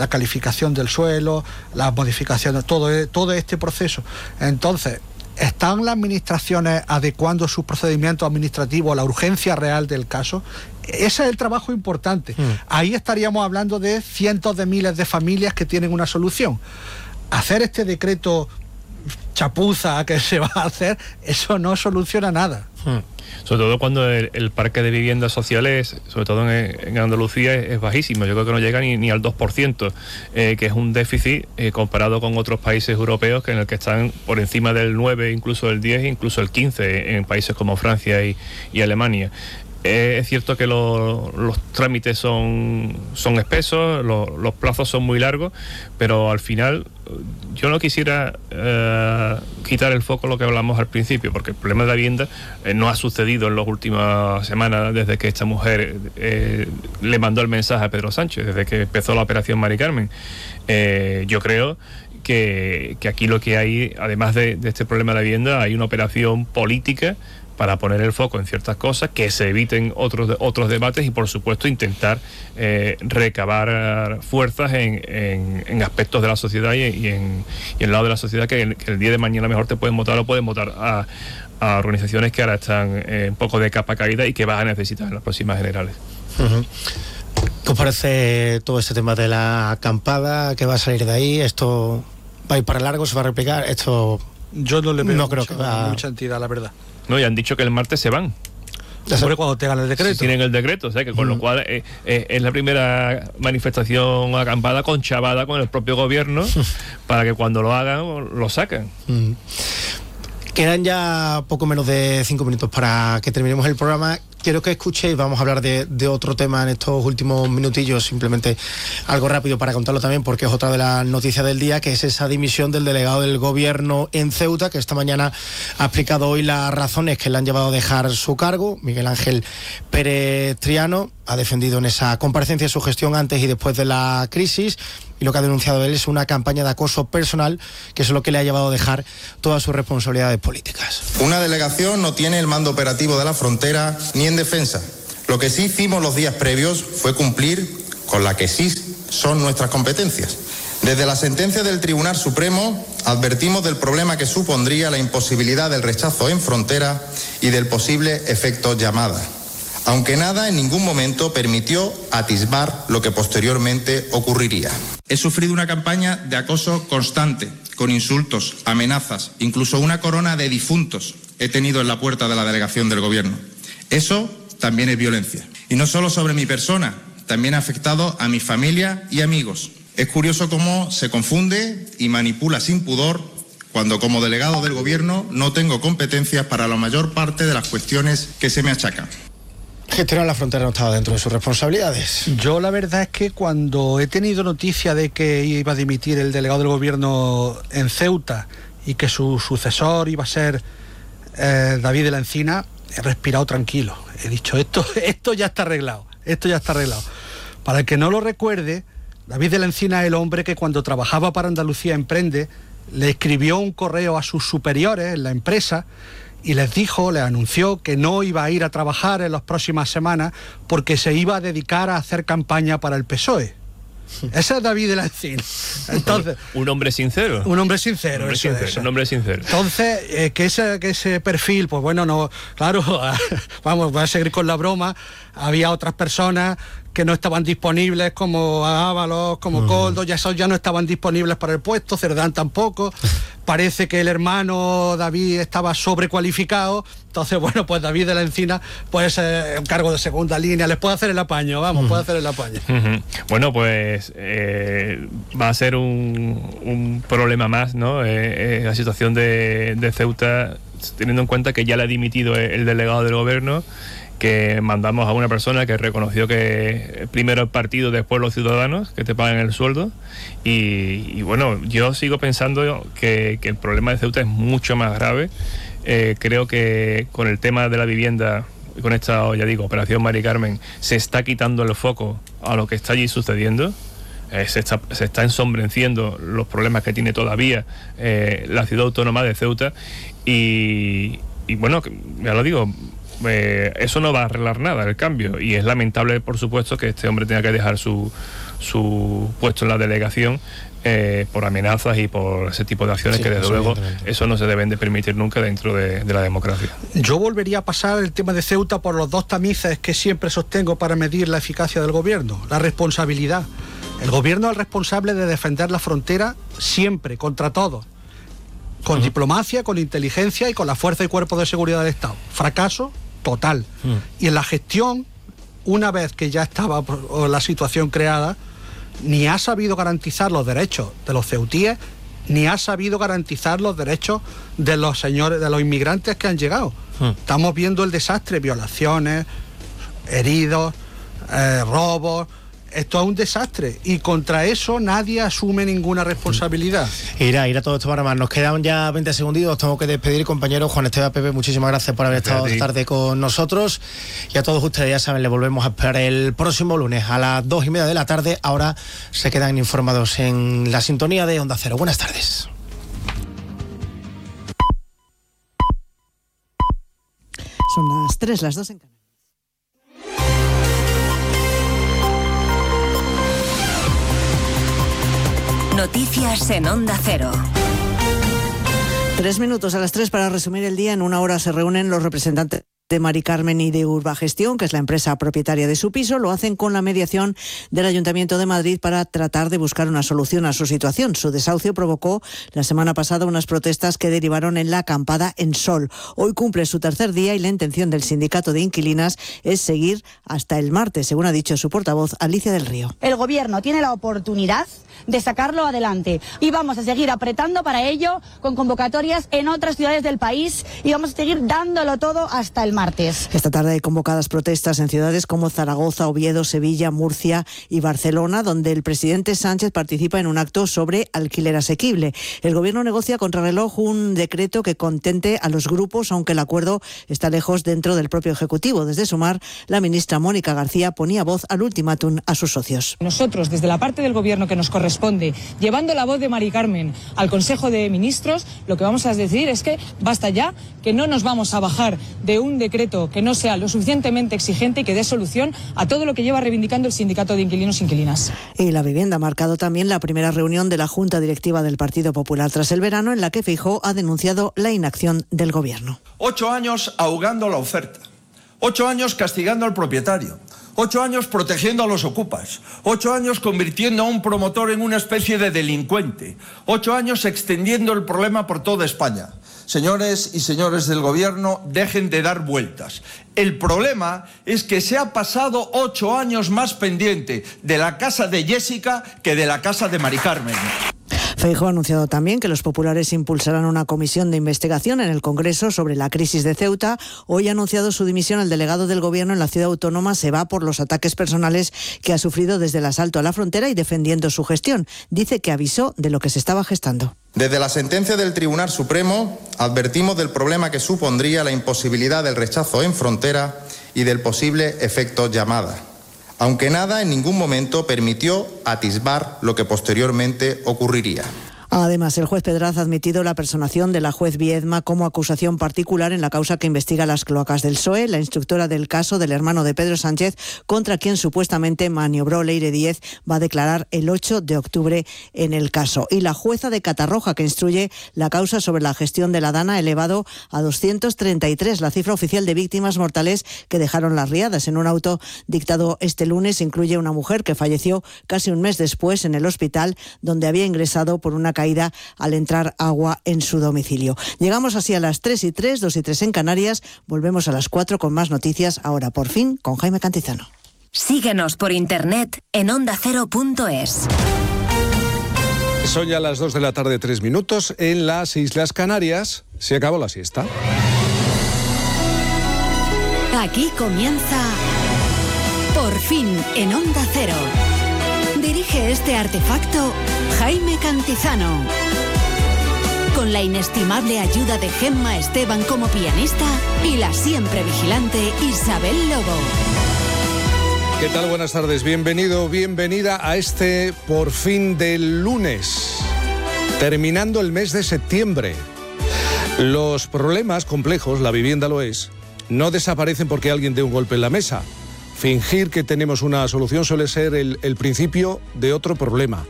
la calificación del suelo, las modificaciones, todo este proceso. Entonces, ¿están las administraciones adecuando sus procedimientos administrativos a la urgencia real del caso? Ese es el trabajo importante. Ahí estaríamos hablando de cientos de miles de familias que tienen una solución. Hacer este decreto chapuza que se va a hacer, eso no soluciona nada. Sobre todo cuando el parque de viviendas sociales, sobre todo en Andalucía, es bajísimo. Yo creo que no llega ni al 2%, que es un déficit comparado con otros países europeos en el que están por encima del 9, incluso del 10, incluso el 15 en países como Francia y Alemania. Es cierto que los trámites son espesos, los plazos son muy largos, pero al final yo no quisiera quitar el foco a lo que hablamos al principio, porque el problema de la vivienda no ha sucedido en las últimas semanas desde que esta mujer le mandó el mensaje a Pedro Sánchez, desde que empezó la operación Mari Carmen. Yo creo que aquí lo que hay, además de este problema de la vivienda, hay una operación política para poner el foco en ciertas cosas, que se eviten otros debates y, por supuesto, intentar recabar fuerzas en aspectos de la sociedad y en el lado de la sociedad que el día de mañana mejor te pueden votar o pueden votar a organizaciones que ahora están un poco de capa caída y que vas a necesitar en las próximas generales. ¿Qué os parece todo este tema de la acampada? ¿Qué va a salir de ahí? ¿Esto va a ir para largo? ¿Se va a replicar? Esto yo no le veo mucha entidad, la verdad. No, y han dicho que el martes se van. Sobre cuando tengan el decreto. Si tienen el decreto, o sea, que con lo cual es la primera manifestación acampada conchavada con el propio gobierno para que cuando lo hagan, lo saquen. Quedan ya poco menos de 5 minutos para que terminemos el programa. Quiero que escuchéis, vamos a hablar de otro tema en estos últimos minutillos, simplemente algo rápido para contarlo también, porque es otra de las noticias del día, que es esa dimisión del delegado del gobierno en Ceuta, que esta mañana ha explicado hoy las razones que le han llevado a dejar su cargo. Miguel Ángel Pérez Triano ha defendido en esa comparecencia su gestión antes y después de la crisis, y lo que ha denunciado él es una campaña de acoso personal, que es lo que le ha llevado a dejar todas sus responsabilidades políticas. Una delegación no tiene el mando operativo de la frontera ni en defensa. Lo que sí hicimos los días previos fue cumplir con la que sí son nuestras competencias. Desde la sentencia del Tribunal Supremo advertimos del problema que supondría la imposibilidad del rechazo en frontera y del posible efecto llamada, aunque nada en ningún momento permitió atisbar lo que posteriormente ocurriría. He sufrido una campaña de acoso constante, con insultos, amenazas, incluso una corona de difuntos he tenido en la puerta de la delegación del gobierno. Eso también es violencia. Y no solo sobre mi persona, también ha afectado a mi familia y amigos. Es curioso cómo se confunde y manipula sin pudor cuando como delegado del gobierno no tengo competencias para la mayor parte de las cuestiones que se me achacan. Gestionar la frontera no estaba dentro de sus responsabilidades. Yo la verdad es que cuando he tenido noticia de que iba a dimitir el delegado del gobierno en Ceuta y que su sucesor iba a ser David de la Encina, he respirado tranquilo. He dicho, esto ya está arreglado, Para el que no lo recuerde, David de la Encina es el hombre que cuando trabajaba para Andalucía Emprende le escribió un correo a sus superiores en la empresa y les anunció que no iba a ir a trabajar en las próximas semanas porque se iba a dedicar a hacer campaña para el PSOE. Ese es David de la Encina. Entonces, un hombre sincero. Un hombre sincero. Entonces, que ese perfil, pues bueno, no, claro, vamos, voy a seguir con la broma. Había otras personas que no estaban disponibles, como Ábalos, como Coldo, esos ya no estaban disponibles para el puesto, Cerdán tampoco. Parece que el hermano David estaba sobrecualificado, entonces bueno, pues David de la Encina pues un cargo de segunda línea, les puede hacer el apaño, puede hacer el apaño. Bueno, pues va a ser un problema más, ¿no? La situación de Ceuta, teniendo en cuenta que ya le ha dimitido el delegado del gobierno, que mandamos a una persona que reconoció que primero el partido, después los ciudadanos, que te pagan el sueldo. Y bueno, yo sigo pensando que el problema de Ceuta es mucho más grave. Creo que con el tema de la vivienda, con esta, ya digo, operación Mari Carmen, se está quitando el foco a lo que está allí sucediendo. Se está ensombreciendo los problemas que tiene todavía la ciudad autónoma de Ceuta. Y bueno, ya lo digo, eso no va a arreglar nada, el cambio, y es lamentable, por supuesto, que este hombre tenga que dejar su su puesto en la delegación por amenazas y por ese tipo de acciones, que desde luego eso no se deben de permitir nunca dentro de la democracia. Yo volvería a pasar el tema de Ceuta por los dos tamices que siempre sostengo para medir la eficacia del gobierno: la responsabilidad. El gobierno es el responsable de defender la frontera siempre, contra todos, con diplomacia, con inteligencia y con la fuerza y cuerpos de seguridad del Estado. Fracaso total. Y en la gestión, una vez que ya estaba la situación creada, ni ha sabido garantizar los derechos de los ceutíes, ni ha sabido garantizar los derechos de los señores, de los inmigrantes que han llegado. Estamos viendo el desastre: violaciones, heridos, robos. Esto es un desastre, y contra eso nadie asume ninguna responsabilidad. Irá todo esto para más. Nos quedan ya 20 segunditos, tengo que despedir, compañero Juan Esteban, Pepe, muchísimas gracias por haber estado esta tarde con nosotros, y a todos ustedes, ya saben, le volvemos a esperar el próximo lunes a las 2:30 de la tarde. Ahora se quedan informados en la sintonía de Onda Cero. Buenas tardes. Son las 3, las 2 en Canarias. Noticias en Onda Cero. 3 minutos a las 3 para resumir el día. En una hora se reúnen los representantes de Mari Carmen y de Urbagestión, que es la empresa propietaria de su piso. Lo hacen con la mediación del Ayuntamiento de Madrid para tratar de buscar una solución a su situación. Su desahucio provocó la semana pasada unas protestas que derivaron en la acampada en Sol. Hoy cumple su tercer día y la intención del sindicato de inquilinas es seguir hasta el martes, según ha dicho su portavoz, Alicia del Río. El Gobierno tiene la oportunidad de sacarlo adelante y vamos a seguir apretando para ello con convocatorias en otras ciudades del país y vamos a seguir dándolo todo hasta el martes. Esta tarde hay convocadas protestas en ciudades como Zaragoza, Oviedo, Sevilla, Murcia y Barcelona, donde el presidente Sánchez participa en un acto sobre alquiler asequible. El Gobierno negocia contrarreloj un decreto que contente a los grupos, aunque el acuerdo está lejos dentro del propio Ejecutivo. Desde Sumar, la ministra Mónica García ponía voz al ultimátum a sus socios. Nosotros, desde la parte del Gobierno que nos corresponde, llevando la voz de Mari Carmen al Consejo de Ministros, lo que vamos a decir es que basta ya, que no nos vamos a bajar de un decreto que no sea lo suficientemente exigente y que dé solución a todo lo que lleva reivindicando el sindicato de inquilinos e inquilinas. Y la vivienda ha marcado también la primera reunión de la Junta Directiva del Partido Popular tras el verano, en la que Feijóo ha denunciado la inacción del Gobierno. 8 años ahogando la oferta, 8 años castigando al propietario, 8 años protegiendo a los ocupas, 8 años convirtiendo a un promotor en una especie de delincuente, 8 años extendiendo el problema por toda España. Señores y señores del Gobierno, dejen de dar vueltas. El problema es que se ha pasado 8 años más pendiente de la casa de Jessica que de la casa de Mari Carmen. Feijóo ha anunciado también que los populares impulsarán una comisión de investigación en el Congreso sobre la crisis de Ceuta. Hoy ha anunciado su dimisión el delegado del Gobierno en la ciudad autónoma. Se va por los ataques personales que ha sufrido desde el asalto a la frontera y defendiendo su gestión. Dice que avisó de lo que se estaba gestando. Desde la sentencia del Tribunal Supremo advertimos del problema que supondría la imposibilidad del rechazo en frontera y del posible efecto llamada, aunque nada en ningún momento permitió atisbar lo que posteriormente ocurriría. Además, el juez Pedraz ha admitido la personación de la juez Viedma como acusación particular en la causa que investiga las cloacas del PSOE, la instructora del caso del hermano de Pedro Sánchez, contra quien supuestamente maniobró Leire Díez, va a declarar el 8 de octubre en el caso. Y la jueza de Catarroja, que instruye la causa sobre la gestión de la Dana, ha elevado a 233 la cifra oficial de víctimas mortales que dejaron las riadas. En un auto dictado este lunes incluye una mujer que falleció casi un mes después en el hospital, donde había ingresado por una caída al entrar agua en su domicilio. Llegamos así a las 3:03, 2:03 en Canarias. Volvemos a las 4 con más noticias, ahora por fin con Jaime Cantizano. Síguenos por internet en ondacero.es. Son ya las 2 de la tarde, 3 minutos. En las Islas Canarias se acabó la siesta. Aquí comienza Por fin en Onda Cero. Dirige este artefacto Jaime Cantizano. Con la inestimable ayuda de Gemma Esteban como pianista y la siempre vigilante Isabel Lobo. ¿Qué tal? Buenas tardes. Bienvenido, bienvenida a este Por fin del lunes. Terminando el mes de septiembre. Los problemas complejos, la vivienda lo es, no desaparecen porque alguien dé un golpe en la mesa. Fingir que tenemos una solución suele ser el principio de otro problema.